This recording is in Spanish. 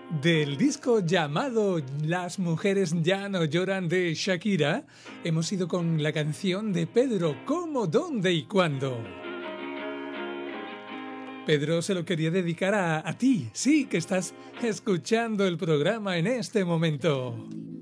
Del disco llamado Las mujeres ya no lloran de Shakira, hemos ido con la canción de Pedro, ¿cómo, dónde y cuándo? Pedro se lo quería dedicar a ti, sí, que estás escuchando el programa en este momento.